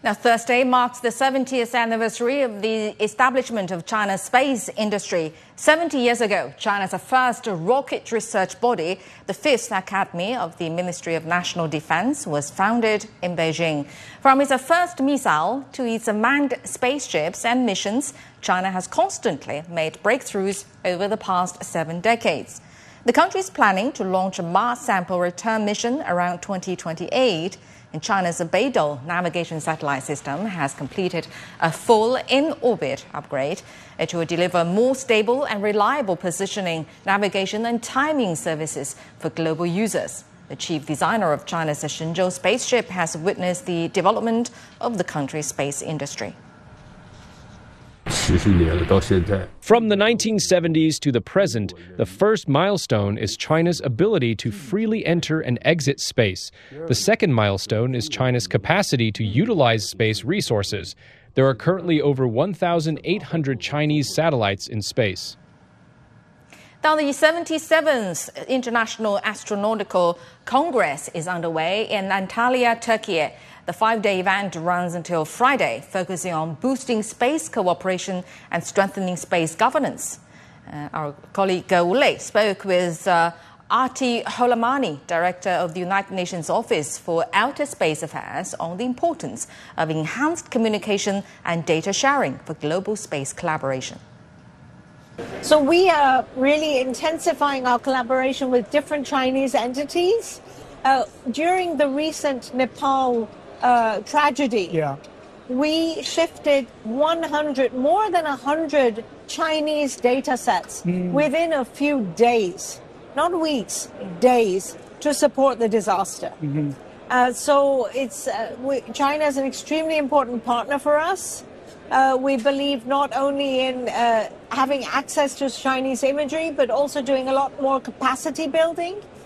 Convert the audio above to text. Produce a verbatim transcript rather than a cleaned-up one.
Now, Thursday marks the seventieth anniversary of the establishment of China's space industry. seventy years ago, China's first rocket research body, the Fifth Academy of the Ministry of National Defense, was founded in Beijing. From its first missile to its manned spaceships and missions, China has constantly made breakthroughs over the past seven decades. The country is planning to launch a Mars sample return mission around twenty twenty-eight. And China's Beidou navigation satellite system has completed a full in-orbit upgrade. It will deliver more stable and reliable positioning, navigation and timing services for global users. The chief designer of China's Shenzhou spaceship has witnessed the development of the country's space industry. From the nineteen seventies to the present, the first milestone is China's ability to freely enter and exit space. The second milestone is China's capacity to utilize space resources. There are currently over one thousand eight hundred Chinese satellites in space. Now, the seventy-seventh International Astronautical Congress is underway in Antalya, Turkey. The five-day event runs until Friday, focusing on boosting space cooperation and strengthening space governance. Uh, our colleague uh, Wu Lei spoke with uh, Arti Holamani, Director of the United Nations Office for Outer Space Affairs, on the importance of enhanced communication and data sharing for global space collaboration. So we are really intensifying our collaboration with different Chinese entities. Uh, during the recent Nepal uh, tragedy, yeah. we shifted one hundred, more than one hundred Chinese data sets mm. within a few days, not weeks, days, to support the disaster. Mm-hmm. Uh, so it's uh, we, China is an extremely important partner for us. Uh, we believe not only in uh, having access to Chinese imagery, but also doing a lot more capacity building.